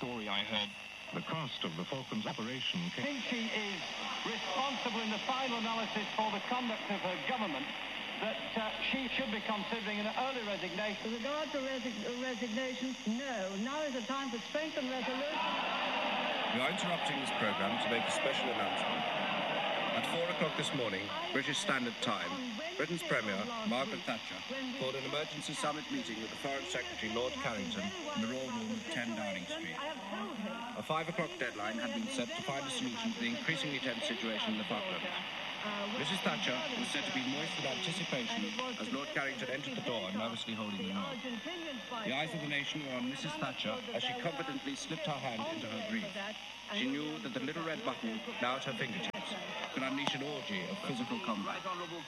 story I heard. The cost of the Falklands operation I think she is responsible in the final analysis for the conduct of her government, that she should be considering an early resignation. With regard to resignation, no. Now is the time for strength and resolution. We are interrupting this programme to make a special announcement. At 4 o'clock this morning, British Standard Time, Britain's Premier, Margaret Thatcher, called an emergency summit meeting with the Foreign Secretary, Lord Carrington, in the Royal Room of 10 Downing Street. A 5 o'clock deadline had been set to find a solution to the increasingly tense situation in the Falklands. Mrs. Thatcher was said to be moist with anticipation as Lord Carrington entered the door, nervously holding the knob. The eyes of the nation were on Mrs. Thatcher as she confidently slipped her hand into her brief. She knew that the little red button, now at her fingertips, could unleash an orgy of physical combat.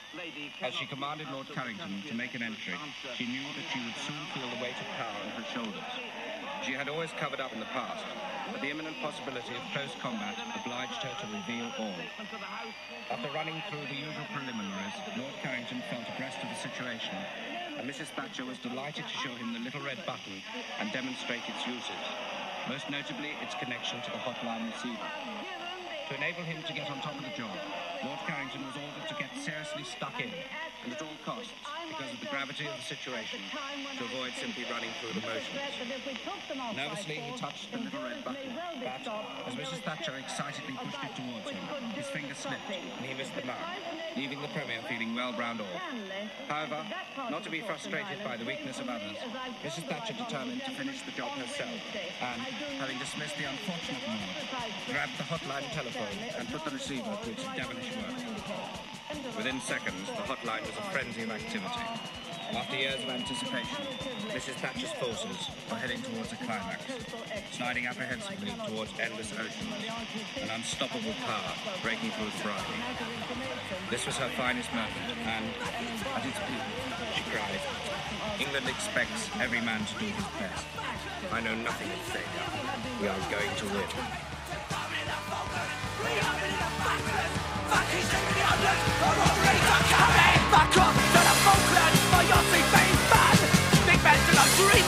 As she commanded Lord Carrington to make an entry, she knew that she would soon feel the weight of power on her shoulders. She had always covered up in the past, but the imminent possibility of close combat obliged her to reveal all. After running through the usual preliminaries, Lord Carrington felt abreast of the situation, and Mrs. Thatcher was delighted to show him the little red button and demonstrate its uses, most notably its connection to the hotline receiver. To enable him to get on top of the job, Lord Carrington was ordered to get seriously stuck in, and at all costs, because of the gravity of the situation, to avoid simply running through the motions. Nervously, he touched the little red button, but as Mrs. Thatcher excitedly pushed it towards him, his finger slipped, and he missed the mark, leaving the Premier feeling well browned off. However, not to be frustrated by the weakness of others, Mrs. Thatcher determined to finish the job herself, and, having dismissed the unfortunate Lord, grabbed the hotline telephone and put the receiver to its devilish work. Within seconds, the hotline was a frenzy of activity. After years of anticipation, Mrs. Thatcher's forces were heading towards a climax, sliding apprehensively towards endless oceans, an unstoppable power breaking through the variety. This was her finest moment, and at its peak, she cried, "England expects every man to do his best. I know nothing of failure. We are going to win." We are in the Falklands, fucking in the Falklands,